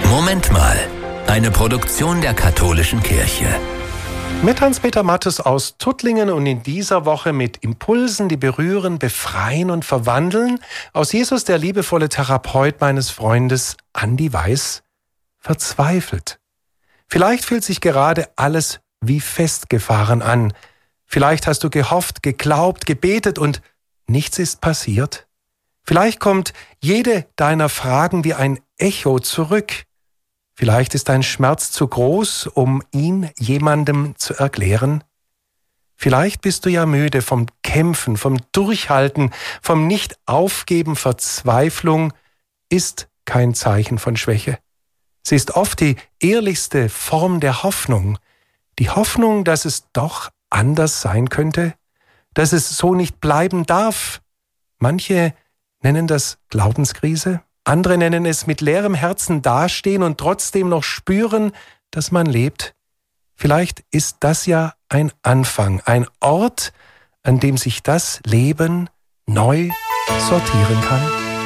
Moment mal, eine Produktion der Katholischen Kirche. Mit Hans-Peter Mattes aus Tuttlingen und in dieser Woche mit Impulsen, die berühren, befreien und verwandeln. Aus Jesus, der liebevolle Therapeut meines Freundes Andi Weiß, verzweifelt. Vielleicht fühlt sich gerade alles wie festgefahren an. Vielleicht hast du gehofft, geglaubt, gebetet und nichts ist passiert. Vielleicht kommt jede deiner Fragen wie ein Echo zurück. Vielleicht ist dein Schmerz zu groß, um ihn jemandem zu erklären. Vielleicht bist du ja müde vom Kämpfen, vom Durchhalten, vom Nicht-Aufgeben. Verzweiflung ist kein Zeichen von Schwäche. Sie ist oft die ehrlichste Form der Hoffnung. Die Hoffnung, dass es doch anders sein könnte, dass es so nicht bleiben darf. Manche nennen das Glaubenskrise. Andere nennen es mit leerem Herzen dastehen und trotzdem noch spüren, dass man lebt. Vielleicht ist das ja ein Anfang, ein Ort, an dem sich das Leben neu sortieren kann.